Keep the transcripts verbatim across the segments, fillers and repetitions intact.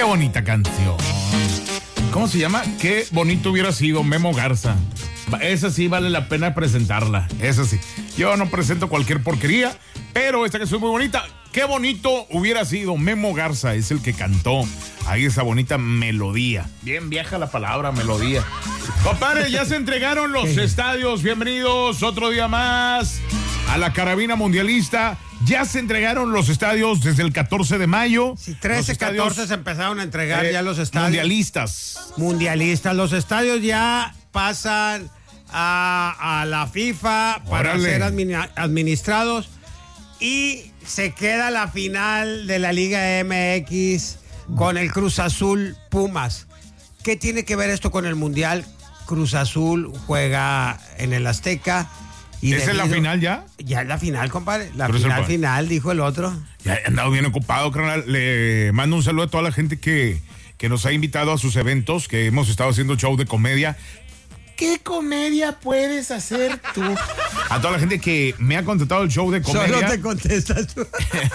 Qué bonita canción. ¿Cómo se llama? Qué bonito hubiera sido Memo Garza. Esa sí vale la pena presentarla. Esa sí. Yo no presento cualquier porquería, pero esta canción es muy bonita. Qué bonito hubiera sido Memo Garza. Es el que cantó ahí esa bonita melodía. Bien vieja la palabra, melodía. Compadre, ya se entregaron los estadios. Bienvenidos otro día más a la Carabina Mundialista. Ya se entregaron los estadios desde el catorce de mayo. Sí, trece, catorce se empezaron a entregar eh, ya los estadios. Mundialistas. Mundialistas. Los estadios ya pasan a, a la FIFA para Órale. ser admin, administrados. Y se queda la final de la Liga M X con el Cruz Azul Pumas. ¿Qué tiene que ver esto con el Mundial? Cruz Azul juega en el Azteca. Y ¿Esa es la final ya? Ya es la final, compadre. La Cruz final, Azul. final, dijo el otro. Ya he andado bien ocupado, carnal. Le mando un saludo a toda la gente que, que nos ha invitado a sus eventos, que hemos estado haciendo show de comedia. ¿Qué comedia puedes hacer tú? A toda la gente que me ha contratado el show de comedia. Solo te contestas tú.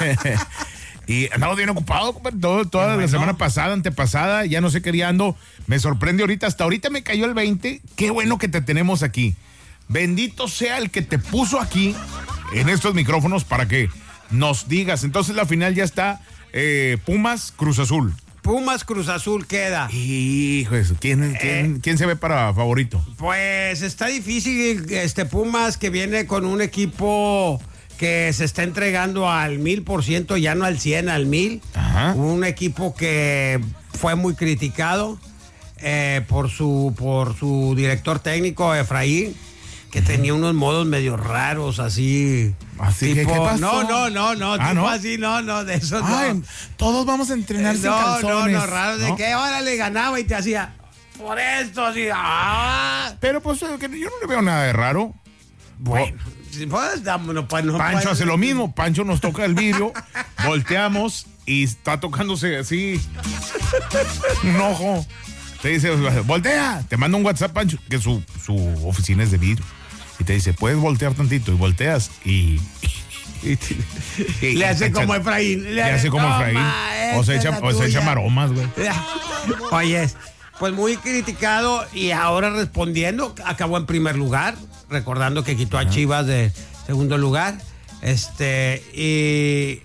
Y andamos bien ocupado, compadre, todo, toda bueno. La semana pasada, antepasada, ya no sé qué día ando. Me sorprende ahorita, hasta ahorita me cayó el veinte. Qué bueno que te tenemos aquí. Bendito sea el que te puso aquí en estos micrófonos para que nos digas. Entonces la final ya está, eh, Pumas, Cruz Azul. Pumas, Cruz Azul queda. Hijo de eso, ¿quién, quién, eh, ¿quién se ve para favorito? Pues está difícil, este Pumas que viene con un equipo que se está entregando al mil por ciento, ya no al cien, al mil. Ajá. Un equipo que fue muy criticado eh, por su, por su director técnico, Efraín, que tenía unos modos medio raros, así. Así tipo, que, ¿qué pasó? No, no, no, no, ah, tipo ¿no? así, no, no, de eso Ay, no. Todos vamos a entrenar eh, sin no, calzones. No, no, raro, de que ahora le ganaba y te hacía, por esto, así, ah. Pero pues yo no le veo nada de raro. Bueno, pues, dámonos, pues, no, Pancho pues, hace lo mismo, Pancho nos toca el vidrio, volteamos y está tocándose así un ojo. Te dice, voltea, te manda un WhatsApp, Pancho, que su, su oficina es de vidrio. Y te dice, puedes voltear tantito, y volteas y... y, y le hace como Efraín. Le, le hace como Efraín. O se echa, o se echa maromas, güey. Oye, pues muy criticado y ahora respondiendo, acabó en primer lugar, recordando que quitó a Chivas de segundo lugar. Este, y...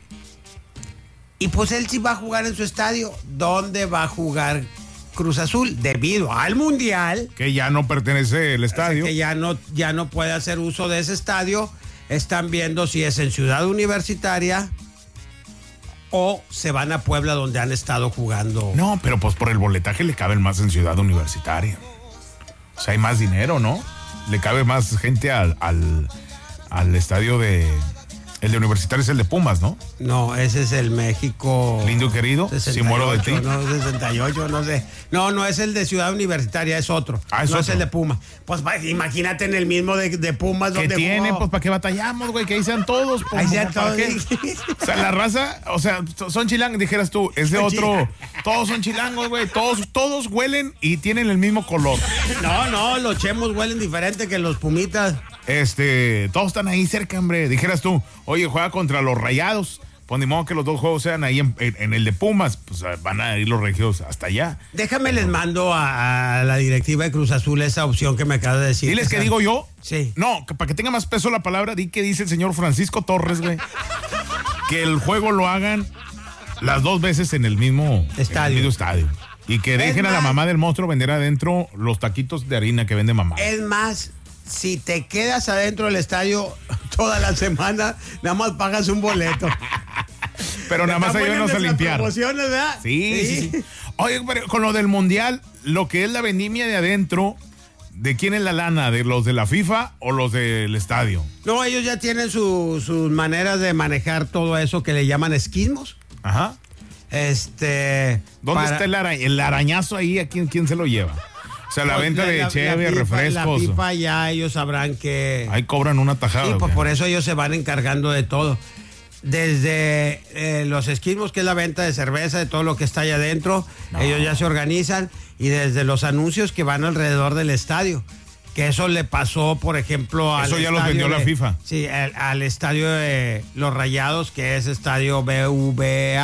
Y pues él sí va a jugar en su estadio. ¿Dónde va a jugar Cruz Azul? Debido al Mundial. Que ya no pertenece el estadio. Que ya no, ya no puede hacer uso de ese estadio. Están viendo si es en Ciudad Universitaria o se van a Puebla, donde han estado jugando. No, pero pues por el boletaje le caben más en Ciudad Universitaria. O sea, hay más dinero, ¿no? Le cabe más gente al, al, al estadio de... El de Universitario es el de Pumas, ¿no? No, ese es el México... Lindo y querido, si muero de ti. No, sesenta y ocho, no sé. No, no es el de Ciudad Universitaria, es otro. Ah, es no otro. es el de Pumas. Pues imagínate en el mismo de, de Pumas. ¿Qué donde tiene? jugó. Pues para qué batallamos, güey, que ahí sean todos. Pues, ahí sean todos. O sea, la raza, o sea, son chilangos, dijeras tú, es de Son otro. chilangos. Todos son chilangos, güey, todos, todos huelen y tienen el mismo color. No, no, los chemos huelen diferente que los pumitas. Este, todos están ahí cerca, hombre. Dijeras tú, oye, juega contra los Rayados. Pues ni modo que los dos juegos sean ahí en, en, en el de Pumas. Pues van a ir los regios hasta allá. Déjame les mando a, a la directiva de Cruz Azul esa opción que me acaba de decir. Diles que digo yo. Sí. No, que para que tenga más peso la palabra, di que dice el señor Francisco Torres, güey. Que el juego lo hagan las dos veces en el mismo estadio. En el mismo estadio. Y que dejen más, a la mamá del monstruo vender adentro los taquitos de harina que vende mamá. Es más, si te quedas adentro del estadio toda la semana, nada más pagas un boleto. Pero nada más ayúdanos a limpiar. Promociones, ¿verdad? Sí, sí, sí, sí. Oye, pero con lo del mundial, lo que es la vendimia de adentro, ¿de quién es la lana? ¿De los de la FIFA o los del estadio? No, ellos ya tienen su, sus maneras de manejar todo eso que le llaman esquismos. Ajá. Este. ¿Dónde para... está el, ara... el arañazo ahí? ¿A quién, quién se lo lleva? O sea, la Pues venta la, de la, cheve, la FIFA, refrescos. La FIFA ya ellos sabrán que... Ahí cobran una tajada. Sí, pues ¿qué? por eso ellos se van encargando de todo. Desde eh, los esquimos, que es la venta de cerveza, de todo lo que está allá adentro, no. Ellos ya se organizan. Y desde los anuncios que van alrededor del estadio. Que eso le pasó, por ejemplo, al Eso ya estadio los vendió de, la FIFA. Sí, al, al estadio de Los Rayados, que es estadio B V A.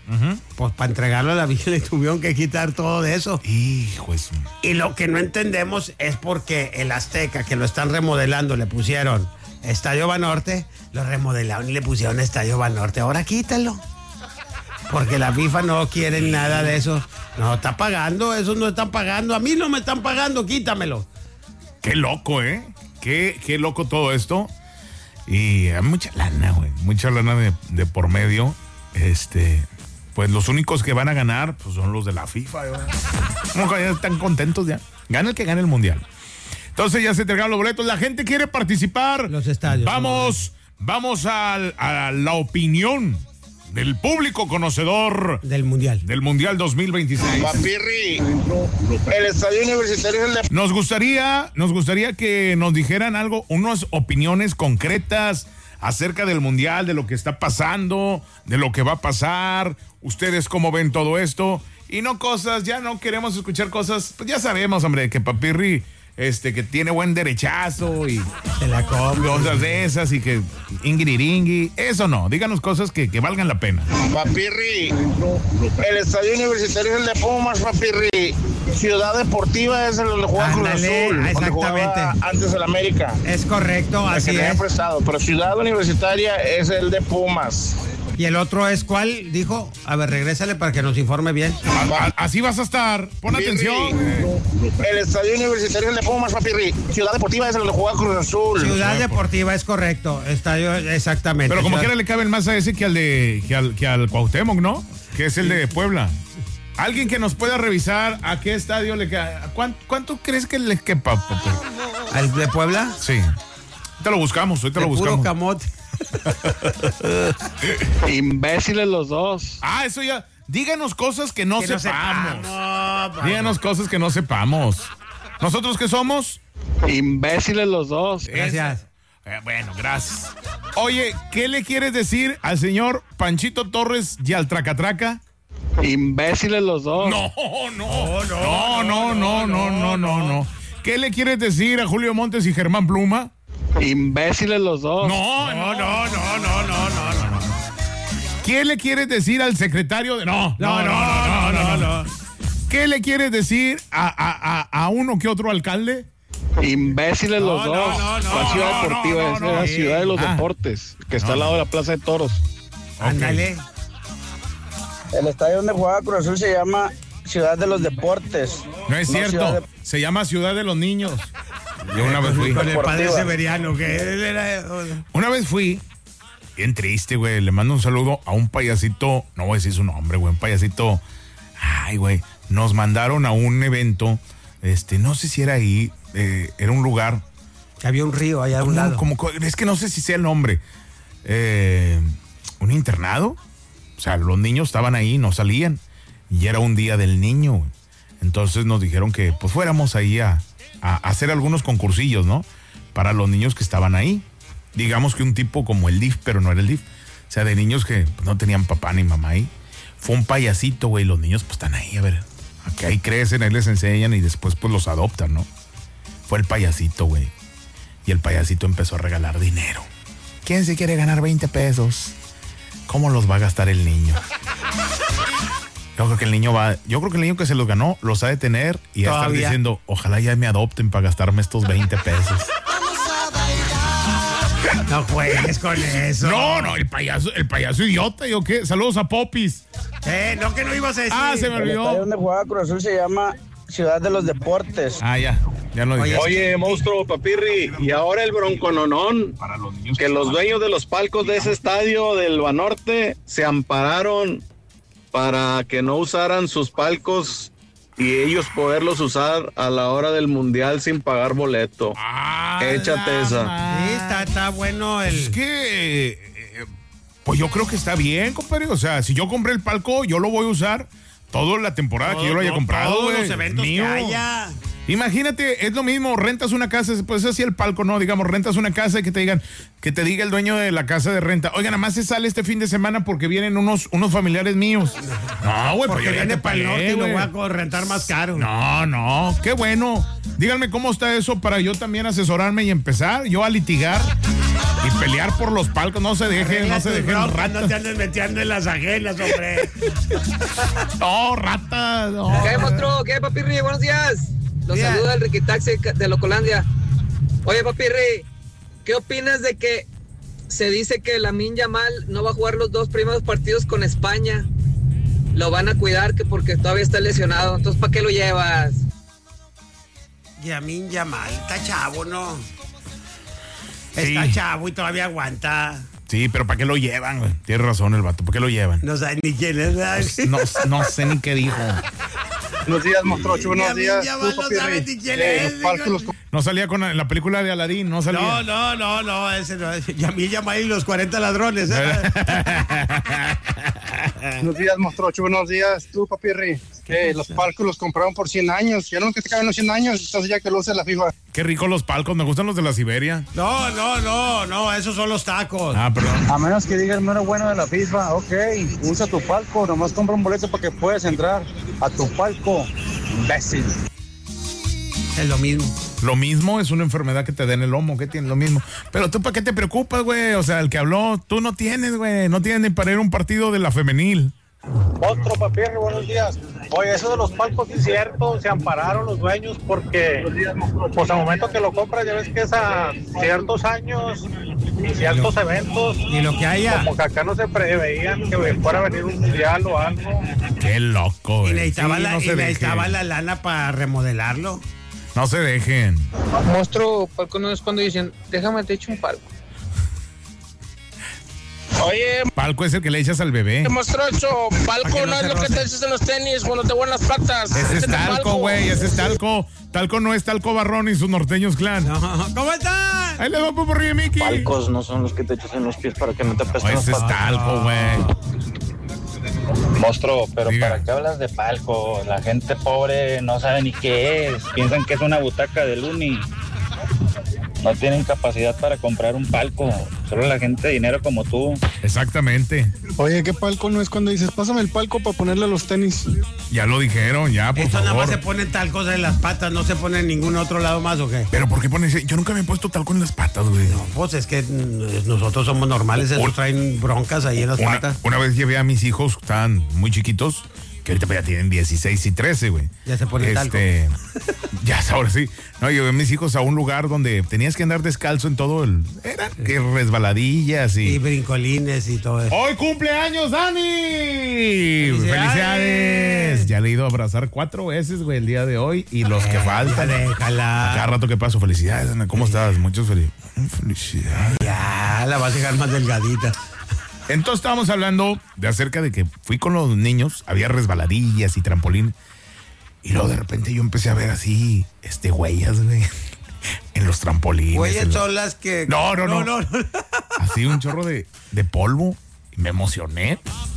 Uh-huh. Pues para entregarlo a la Virgen le tuvieron que quitar todo de eso. Hijo eso. Y lo que no entendemos es porque el Azteca, que lo están remodelando, le pusieron Estadio Banorte, lo remodelaron y le pusieron Estadio Banorte. Ahora quítalo. Porque la FIFA no quiere nada de eso. No está pagando, esos no están pagando. A mí no me están pagando, quítamelo. Qué loco, ¿eh? Qué, qué loco todo esto. Y hay mucha lana, güey. Mucha lana de, de por medio. Este, pues los únicos que van a ganar pues son los de la FIFA, ¿verdad? Como que ya están contentos ya. Gana el que gane el mundial. Entonces ya se entregaron los boletos. La gente quiere participar. Los estadios. Vamos, ¿no? vamos a, a la opinión del público conocedor del mundial. Del mundial dos mil veintiséis. Papirri, el estadio universitario es el de... Nos gustaría, nos gustaría que nos dijeran algo, unas opiniones concretas acerca del mundial, de lo que está pasando, de lo que va a pasar. Ustedes cómo ven todo esto. Y no cosas, ya no queremos escuchar cosas, pues ya sabemos, hombre, que Papirri, este, que tiene buen derechazo y se la come, cosas de esas y que ingriringui, eso no, díganos cosas que, que valgan la pena. Papirri, el estadio universitario es el de Pumas, Papirri. Ciudad Deportiva es el donde juega Cruz Azul, exactamente. Antes del América. Es correcto, así es. Prestado, pero Ciudad Universitaria es el de Pumas. ¿Y el otro es cuál? Dijo, a ver, regrésale para que nos informe bien. A, a, así vas a estar, pon Papirri, atención. El estadio universitario es el de Pumas, Papirri. Ciudad Deportiva es el donde juega Cruz Azul. Ciudad Deportiva es correcto, estadio exactamente. Pero como Ciudad... quiera le caben más a ese que al de que al, que al Cuauhtémoc, ¿no? Que es el de Puebla. Alguien que nos pueda revisar a qué estadio le queda. ¿Cuánto, cuánto crees que le quepa? ¿Al de Puebla? Sí. Ahorita lo buscamos, ahorita de lo buscamos. Puro camote. Imbéciles los dos. Ah, eso ya. Díganos cosas que no que sepamos. No sepamos. Díganos cosas que no sepamos. ¿Nosotros qué somos? Imbéciles los dos. Gracias. Eh, bueno, gracias. Oye, ¿qué le quieres decir al señor Panchito Torres y al Tracatraca? Imbéciles los dos. No, no, no, no, no, no, no, no, no. ¿Qué le quieres decir a Julio Montes y Germán Pluma? Imbéciles los dos. No, no, no, no, no, no, no, no. ¿Qué le quieres decir al secretario de... No, no, no, no, no, no, no. ¿Qué le quieres decir a, a, a, a uno que otro alcalde? Imbéciles los no, dos. No, no, ¿Cuál no, ciudad no, deportiva? no, no, es no, la no, ciudad de los ah. deportes, que está no, al lado no. de la Plaza de Toros. Ándale. El estadio donde juega Cruz Azul se llama Ciudad de los Deportes. No es no cierto. de... Se llama Ciudad de los Niños. Yo una vez fui. Con el padre Severiano, que él era... Una vez fui, bien triste, güey. Le mando un saludo a un payasito, no voy a decir su nombre, güey, un payasito. Ay, güey, nos mandaron a un evento, este, no sé si era ahí, eh, era un lugar. Había un río allá a un lado. Como, es que no sé si sea el nombre. Eh, ¿Un internado? O sea, los niños estaban ahí, no salían. Y era un día del niño, güey. Entonces nos dijeron que pues fuéramos ahí a, a hacer algunos concursillos, ¿no? Para los niños que estaban ahí. Digamos que un tipo como el D I F, pero no era el D I F. O sea, de niños que pues, no tenían papá ni mamá ahí. Fue un payasito, güey. Los niños pues están ahí, a ver. Aquí ahí crecen, ahí les enseñan y después pues los adoptan, ¿no? Fue el payasito, güey. Y el payasito empezó a regalar dinero. ¿Quién se quiere ganar veinte pesos? ¿Cómo los va a gastar el niño? Yo creo que el niño va, yo creo que el niño que se los ganó los ha de tener y a estar diciendo, ojalá ya me adopten para gastarme estos veinte pesos. No juegues con eso. No, no, el payaso, el payaso idiota, ¿yo qué? Saludos a Popis. Eh, no que no ibas a decir. Ah, se me olvidó. El estadio donde juega Cruz Azul se llama Ciudad de los Deportes. Ah, ya, ya no dije. Oye, monstruo, Papirri, y ahora el broncononón, que los dueños de los palcos de ese estadio del Banorte se ampararon para que no usaran sus palcos y ellos poderlos usar a la hora del mundial sin pagar boleto. Ah, échate esa. Sí, está, está bueno el... Es que, eh, pues yo creo que está bien, compadre. O sea, si yo compré el palco, yo lo voy a usar toda la temporada todo, que yo lo haya no, comprado, todos güey. Los eventos mío. Que haya. Imagínate, es lo mismo, rentas una casa, pues así el palco, ¿no? Digamos, rentas una casa y que te digan, que te diga el dueño de la casa de renta, oiga, nada más se sale este fin de semana porque vienen unos, unos familiares míos. No, güey, porque pues viene para el norte y lo voy a rentar más caro. No, no, qué bueno. Díganme cómo está eso para yo también asesorarme y empezar, yo a litigar. Y pelear por los palcos, no se dejen, no se dejen broncas, ratas. no te andes metiendo en las ajenas, hombre. No, ratas, no. ¿Qué hay, monstruo? ¿Qué hay, papirri? Buenos días. Los Bien. saluda el Ricky Taxi de Locolandia. Oye, papirri, ¿qué opinas de que se dice que Lamine Yamal no va a jugar los dos primeros partidos con España? Lo van a cuidar que porque todavía está lesionado. Entonces, ¿para qué lo llevas? Yamin Yamal, está chavo, ¿no? Sí. Está chavo y todavía aguanta. Sí, pero ¿para qué lo llevan, güey? Tienes razón el vato, ¿para qué lo llevan? No sabe ni quién es, ¿verdad? No, no sé ni qué dijo. Buenos días, monstruo. Buenos Yamin días. Yamal Tú, no papi, sabe rey. ni quién Eh, es. los palcos los No salía con la, en la película de Aladín, no salía. No, no, no, no, ese no es. Yamin Yamal y los cuarenta ladrones. ¿eh? Buenos días, monstruo. Buenos días. Tú, papi, rey. Eh, los palcos los compraron por cien años. Ya no que te caben los cien años. Entonces ya que lo usa la FIFA. Qué ricos los palcos, me gustan los de la Siberia. No, no, no, no, esos son los tacos. Ah, perdón. A menos que diga el mero bueno de la FIFA, ok, usa tu palco, nomás compra un boleto para que puedas entrar a tu palco, imbécil. Es lo mismo. Lo mismo es una enfermedad que te da en el lomo, que tiene lo mismo. Pero tú, ¿para qué te preocupas, güey? O sea, el que habló, tú no tienes, güey. No tienes ni para ir a un partido de la femenil. Otro papel, buenos días. Oye, eso de los palcos sí es cierto, se ampararon los dueños porque, pues al momento que lo compras, ya ves que es a ciertos años y ciertos eventos. Y lo que haya. Como que acá no se preveían que fuera a venir un mundial o algo. Qué loco, güey. Y necesitaba, Sí, la, no y se necesitaba dejen. la lana para remodelarlo. No se dejen. Monstruo, palco no es cuando dicen, déjame te echo un palco. Oye, Palco es el que le echas al bebé. monstruoso. ¿Para Palco qué no no se es lo que roce? te echas en los tenis cuando te vuelan las patas. Ese es Échate talco, palco. güey. Ese es talco. Talco no es talco Barrón y sus norteños clan. No, ¿cómo están? Ahí le va por de Mickey. Palcos no son los que te echas en los pies para que no te Oh, apesten las ese es patas. talco, güey. Monstruo, pero Diga. ¿para qué hablas de palco? La gente pobre no sabe ni qué es. Piensan que es una butaca de Luni. No tienen capacidad para comprar un palco. Solo la gente de dinero como tú. Exactamente. Oye, ¿qué palco no es cuando dices, pásame el palco para ponerle los tenis? Ya lo dijeron, ya, por Esto nada más favor. se ponen tal cosa en las patas, no se pone en ningún otro lado más, ¿o qué? Pero ¿por qué pones? Yo nunca me he puesto talco en las patas, güey. Pues es que mm, nosotros somos normales, esos Un- traen broncas ahí en las Una, patas. una vez llevé a mis hijos, estaban muy chiquitos, que ahorita pues ya tienen dieciséis y trece, güey. Ya se ponen talco. Ya, ahora sí. No, llevé a mis hijos a un lugar donde tenías que andar descalzo en todo el... Eran que resbaladillas y... Y brincolines y todo eso. ¡Hoy cumpleaños, Dani! ¡Felicidades! ¡Felicidades! Ya le he ido a abrazar cuatro veces, güey, el día de hoy y los que faltan. Déjala. Cada rato que paso, felicidades, Ana. ¿Cómo estás? Muchas felicidades. Felicidades. Ya, la vas a dejar más delgadita. Entonces estábamos hablando de acerca de que fui con los niños, había resbaladillas y trampolín. Y luego de repente yo empecé a ver así, este, huellas, güey, en los trampolines. Güeyes en los- son las que... No, no, no. no, no. Así un chorro de, de polvo. Y me emocioné.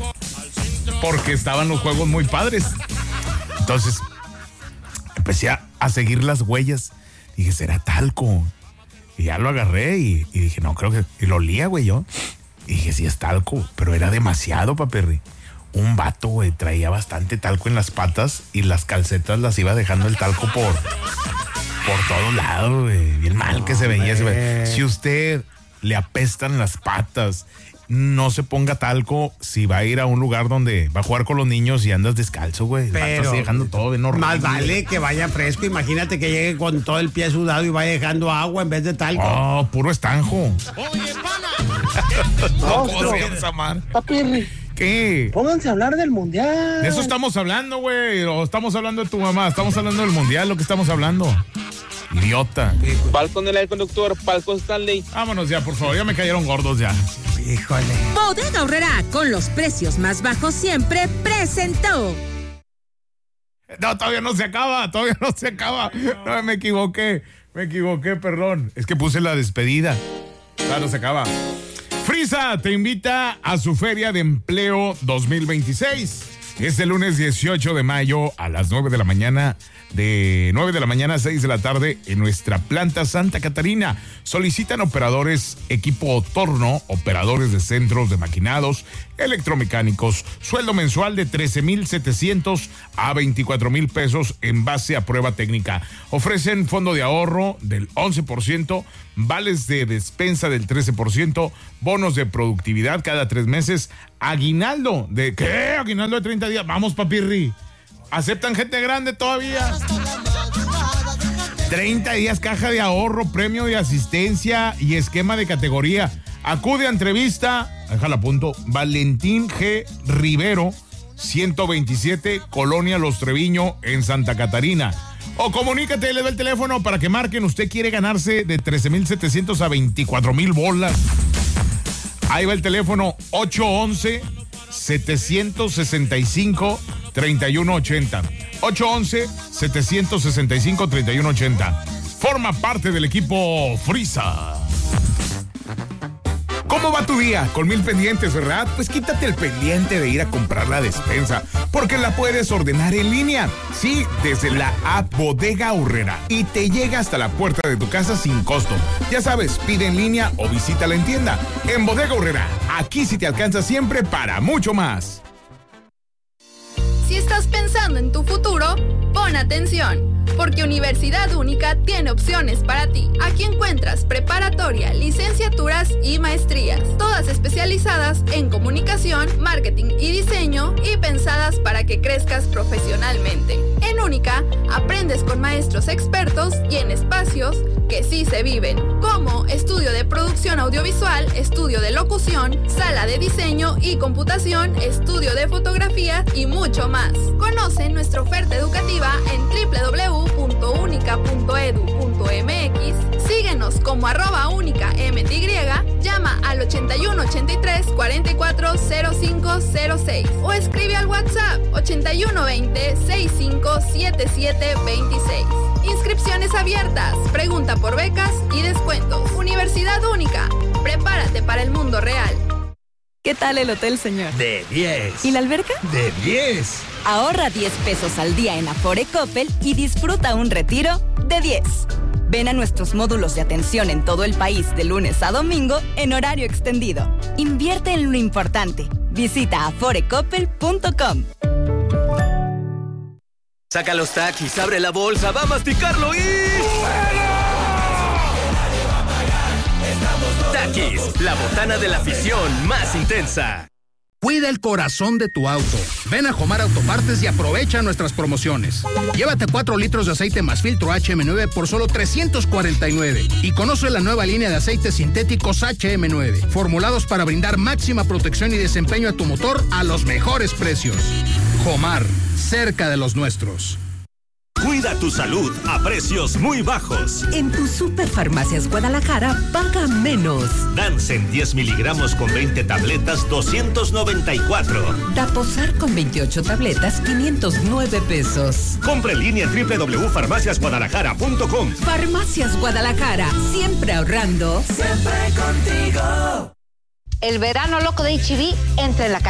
Porque estaban los juegos muy padres. Entonces, empecé a, a seguir las huellas. Dije, ¿será talco? Y ya lo agarré y, y dije, no, creo que... Y lo olía, güey, yo. Y dije, sí es talco. Pero era demasiado, paperri. Un vato, güey, traía bastante talco en las patas y las calcetas las iba dejando el talco por... Por todos lados, güey. Bien mal que se veía ese, güey. Si usted le apestan las patas, no se ponga talco si va a ir a un lugar donde va a jugar con los niños y andas descalzo, güey. El vato Pero así dejando todo bien horrible. Más vale que vaya fresco. Imagínate que llegue con todo el pie sudado y vaya dejando agua en vez de talco. Oh, puro estanjo. Oye, pana. No, ¿cómo se llama esa madre? Papi, ¿Qué? pónganse a hablar del mundial. De eso estamos hablando, güey. O estamos hablando de tu mamá. Estamos hablando del mundial, lo que estamos hablando. Idiota. Palco en el conductor, palco Stanley. Vámonos ya, por favor. Ya me cayeron gordos ya. Híjole. Bodega Aurrera, con los precios más bajos siempre, presentó. No, todavía no se acaba, todavía no se acaba. No, me equivoqué, me equivoqué, perdón. Es que puse la despedida. Claro, se acaba. Frisa te invita a su Feria de Empleo dos mil veintiséis. Este lunes dieciocho de mayo a las nueve de la mañana, de nueve de la mañana a seis de la tarde en nuestra planta Santa Catarina. Solicitan operadores equipo torno, operadores de centros de maquinados, electromecánicos. Sueldo mensual de trece mil setecientos a veinticuatro mil pesos en base a prueba técnica. Ofrecen fondo de ahorro del once por ciento, vales de despensa del trece por ciento, bonos de productividad cada tres meses, aguinaldo de ¿qué? Aguinaldo de treinta días. Vamos, papirri. ¿Aceptan gente grande todavía? treinta días, caja de ahorro, premio de asistencia y esquema de categoría. Acude a entrevista, déjala a punto, Valentín G. Rivero, ciento veintisiete, Colonia Los Treviño, en Santa Catarina. O comunícate, le doy el teléfono para que marquen. Usted quiere ganarse de trece mil setecientos a veinticuatro mil bolas. Ahí va el teléfono, ocho once, setecientos sesenta y cinco, treinta y uno ochenta. ocho once, setecientos sesenta y cinco, treinta y uno ochenta. Forma parte del equipo Frisa. ¿Cómo va tu día? Con mil pendientes, ¿verdad? Pues quítate el pendiente de ir a comprar la despensa, porque la puedes ordenar en línea. Sí, desde la app Bodega Aurrera, y te llega hasta la puerta de tu casa sin costo. Ya sabes, pide en línea o visítala en tienda. En Bodega Aurrera, aquí sí te alcanza siempre para mucho más. Si estás pensando en tu futuro, pon atención, porque Universidad Única tiene opciones para ti. Aquí encuentras preparatoria, licenciaturas y maestrías, todas especializadas en comunicación, marketing y diseño y pensadas para que crezcas profesionalmente. En Única, aprendes con maestros expertos y en espacios que sí se viven, como estudio de producción audiovisual, estudio de locución, sala de diseño y computación, estudio de fotografía y mucho más. Conoce nuestra oferta educativa en doble u doble u doble u punto única punto e d u punto m x, síguenos como arroba única m t y, llama al ochenta y uno ochenta y tres cuarenta y cuatro cero cinco cero seis o escribe al WhatsApp ochenta y uno veinte sesenta y cinco setenta y siete veintiséis. Inscripciones abiertas, pregunta por becas y descuentos. Universidad Única, prepárate para el mundo real. ¿Qué tal el hotel, señor? De diez. ¿Y la alberca? De diez. Ahorra diez pesos al día en Afore Coppel y disfruta un retiro de diez. Ven a nuestros módulos de atención en todo el país de lunes a domingo en horario extendido. Invierte en lo importante. Visita afore coppel punto com. Saca los taquis, abre la bolsa, va a masticarlo y... Taquis, la botana de la afición más intensa. Cuida el corazón de tu auto. Ven a Jomar Autopartes y aprovecha nuestras promociones. Llévate cuatro litros de aceite más filtro H M nueve por solo trescientos cuarenta y nueve. Y conoce la nueva línea de aceites sintéticos H M nueve, formulados para brindar máxima protección y desempeño a tu motor a los mejores precios. Jomar, cerca de los nuestros. Cuida tu salud a precios muy bajos. En tu Superfarmacias Guadalajara, paga menos. Dansen diez miligramos con veinte tabletas, doscientos noventa y cuatro. Daposar con veintiocho tabletas, quinientos nueve pesos. Compre en línea en doble u doble u doble u punto farmacias guadalajara punto com. Farmacias Guadalajara, siempre ahorrando. Siempre contigo. El verano loco de H E B entra en la calle.